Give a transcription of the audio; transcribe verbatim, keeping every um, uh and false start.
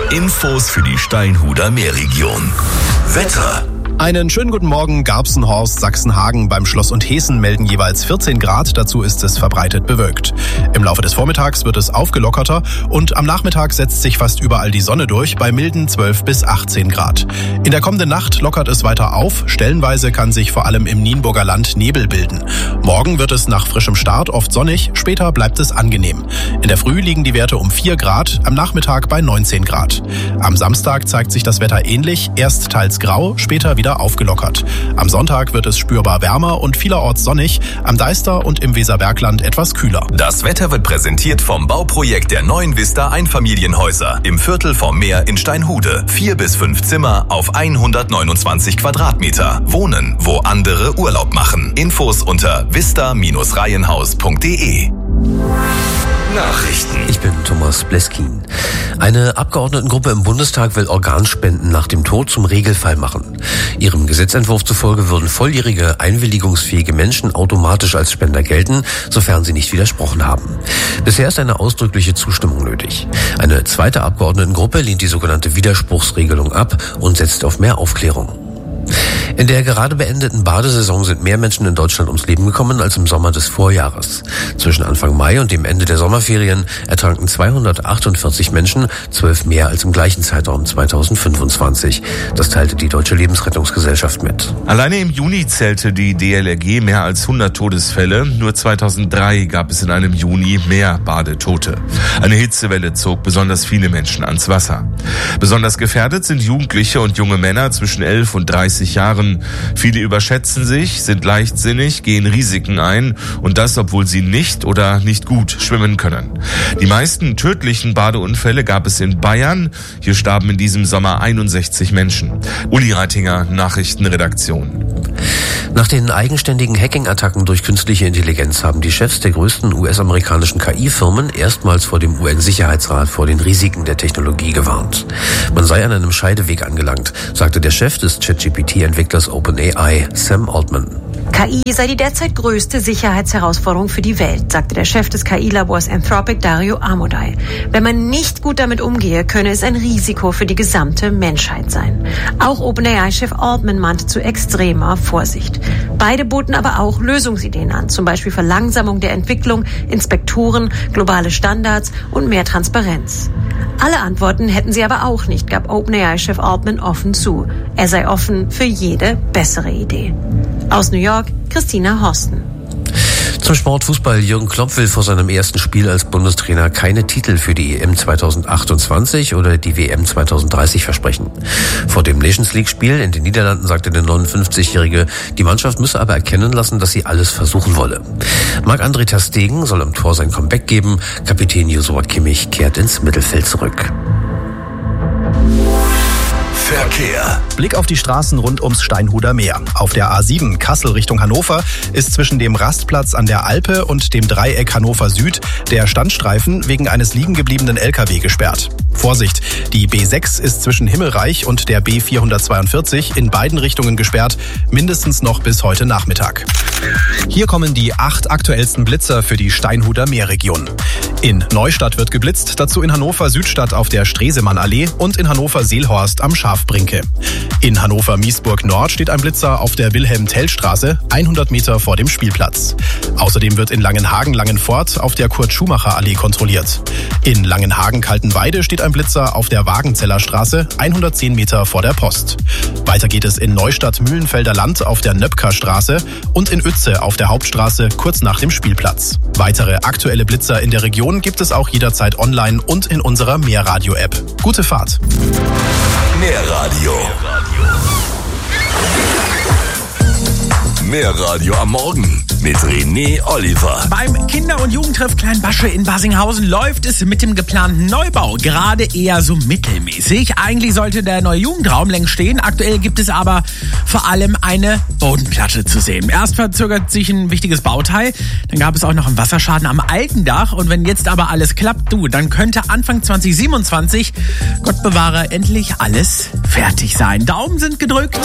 Infos für die Steinhuder Meerregion. Wetter. Einen schönen guten Morgen. Garbsenhorst, Sachsenhagen beim Schloss und Heßen melden jeweils vierzehn Grad. Dazu ist es verbreitet bewölkt. Im Laufe des Vormittags wird es aufgelockerter und am Nachmittag setzt sich fast überall die Sonne durch bei milden zwölf bis achtzehn Grad. In der kommenden Nacht lockert es weiter auf. Stellenweise kann sich vor allem im Nienburger Land Nebel bilden. Morgen wird es nach frischem Start oft sonnig, später bleibt es angenehm. In der Früh liegen die Werte um vier Grad, am Nachmittag bei neunzehn Grad. Am Samstag zeigt sich das Wetter ähnlich, erst teils grau, später wieder aufgelockert. Am Sonntag wird es spürbar wärmer und vielerorts sonnig, am Deister und im Weserbergland etwas kühler. Das Wetter wird präsentiert vom Bauprojekt der neuen Vista Einfamilienhäuser im Viertel vom Meer in Steinhude. Vier bis fünf Zimmer auf hundertneunundzwanzig Quadratmeter. Wohnen, wo andere Urlaub machen. Infos unter vista Bindestrich reihenhaus punkt de. Nachrichten. Ich bin Thomas Bleskin. Eine Abgeordnetengruppe im Bundestag will Organspenden nach dem Tod zum Regelfall machen. Ihrem Gesetzentwurf zufolge würden volljährige, einwilligungsfähige Menschen automatisch als Spender gelten, sofern sie nicht widersprochen haben. Bisher ist eine ausdrückliche Zustimmung nötig. Eine zweite Abgeordnetengruppe lehnt die sogenannte Widerspruchsregelung ab und setzt auf mehr Aufklärung. In der gerade beendeten Badesaison sind mehr Menschen in Deutschland ums Leben gekommen als im Sommer des Vorjahres. Zwischen Anfang Mai und dem Ende der Sommerferien ertranken zweihundertachtundvierzig Menschen, zwölf mehr als im gleichen Zeitraum zweitausendfünfundzwanzig. Das teilte die Deutsche Lebensrettungsgesellschaft mit. Alleine im Juni zählte die D L R G mehr als hundert Todesfälle. Nur zweitausenddrei gab es in einem Juni mehr Badetote. Eine Hitzewelle zog besonders viele Menschen ans Wasser. Besonders gefährdet sind Jugendliche und junge Männer zwischen elf und dreißig Jahren. Viele überschätzen sich, sind leichtsinnig, gehen Risiken ein und das, obwohl sie nicht oder nicht gut schwimmen können. Die meisten tödlichen Badeunfälle gab es in Bayern. Hier starben in diesem Sommer einundsechzig Menschen. Uli Reitinger, Nachrichtenredaktion. Nach den eigenständigen Hacking-Attacken durch künstliche Intelligenz haben die Chefs der größten U S-amerikanischen K I-Firmen erstmals vor dem U N-Sicherheitsrat vor den Risiken der Technologie gewarnt. Man sei an einem Scheideweg angelangt, sagte der Chef des ChatGPT-Entwicklers OpenAI, Sam Altman. K I sei die derzeit größte Sicherheitsherausforderung für die Welt, sagte der Chef des K I-Labors Anthropic, Dario Amodei. Wenn man nicht gut damit umgehe, könne es ein Risiko für die gesamte Menschheit sein. Auch OpenAI-Chef Altman mahnte zu extremer Vorsicht. Beide boten aber auch Lösungsideen an, zum Beispiel Verlangsamung der Entwicklung, Inspektoren, globale Standards und mehr Transparenz. Alle Antworten hätten sie aber auch nicht, gab OpenAI-Chef Altman offen zu. Er sei offen für jede bessere Idee. Aus New York, Christina Horsten. Zum Sport Fußball. Jürgen Klopp will vor seinem ersten Spiel als Bundestrainer keine Titel für die E M zweitausendachtundzwanzig oder die W M zweitausenddreißig versprechen. Vor dem Nations League-Spiel in den Niederlanden sagte der neunundfünfzigjährige, die Mannschaft müsse aber erkennen lassen, dass sie alles versuchen wolle. Marc-André ter Stegen soll am Tor sein Comeback geben. Kapitän Joshua Kimmich kehrt ins Mittelfeld zurück. Verkehr. Blick auf die Straßen rund ums Steinhuder Meer. Auf der A sieben Kassel Richtung Hannover ist zwischen dem Rastplatz an der Alpe und dem Dreieck Hannover Süd der Standstreifen wegen eines liegengebliebenen L K W gesperrt. Vorsicht, die B sechs ist zwischen Himmelreich und der B vierhundertzweiundvierzig in beiden Richtungen gesperrt, mindestens noch bis heute Nachmittag. Hier kommen die acht aktuellsten Blitzer für die Steinhuder Meerregion. In Neustadt wird geblitzt, dazu in Hannover Südstadt auf der Stresemannallee und in Hannover Seelhorst am Schafbrinke. In Hannover-Miesburg Nord steht ein Blitzer auf der Wilhelm-Tell-Straße, hundert Meter vor dem Spielplatz. Außerdem wird in Langenhagen-Langenfort auf der Kurt-Schumacher-Allee kontrolliert. In Langenhagen-Kaltenweide steht ein Blitzer auf der Wagenzeller Straße, hundertzehn Meter vor der Post. Weiter geht es in Neustadt-Mühlenfelder Land auf der Nöpker-Straße und in Uetze auf der Hauptstraße kurz nach dem Spielplatz. Weitere aktuelle Blitzer in der Region gibt es auch jederzeit online und in unserer Meerradio-App. Gute Fahrt! Meerradio. Meerradio am Morgen mit René Oliver. Beim Kinder- und Jugendtreff Kleinbasche in Basinghausen läuft es mit dem geplanten Neubau gerade eher so mittelmäßig. Eigentlich sollte der neue Jugendraum längst stehen. Aktuell gibt es aber vor allem eine Bodenplatte zu sehen. Erst verzögert sich ein wichtiges Bauteil, dann gab es auch noch einen Wasserschaden am alten Dach. Und wenn jetzt aber alles klappt, du, dann könnte Anfang zwanzig siebenundzwanzig, Gott bewahre, endlich alles fertig sein. Daumen sind gedrückt.